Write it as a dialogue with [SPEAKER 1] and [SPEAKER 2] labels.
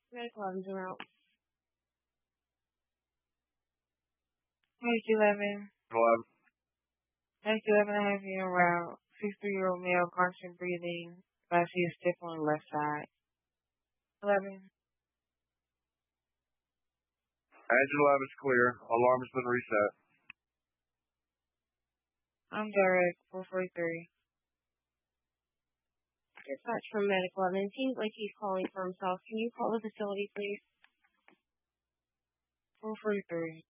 [SPEAKER 1] Medical items are out.
[SPEAKER 2] Next 11.
[SPEAKER 3] Hello?
[SPEAKER 2] Next 11, I have you around 63-year-old male, constant breathing. I see a stiff on the left side. 11.
[SPEAKER 3] Engine 11's clear. Alarm has been reset.
[SPEAKER 2] I'm direct, 443.
[SPEAKER 1] Dispatch from Medical 11. It seems like he's calling for himself. Can you call the facility, please?
[SPEAKER 2] 443.